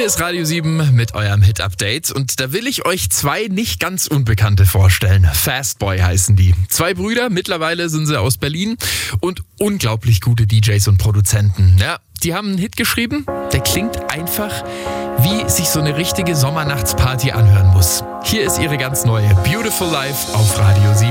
Hier ist Radio 7 mit eurem Hit-Update und da will ich euch zwei nicht ganz Unbekannte vorstellen. Fastboy heißen die. Zwei Brüder, mittlerweile sind sie aus Berlin und unglaublich gute DJs und Produzenten. Ja, die haben einen Hit geschrieben, der klingt einfach, wie sich so eine richtige Sommernachtsparty anhören muss. Hier ist ihre ganz neue Beautiful Life auf Radio 7.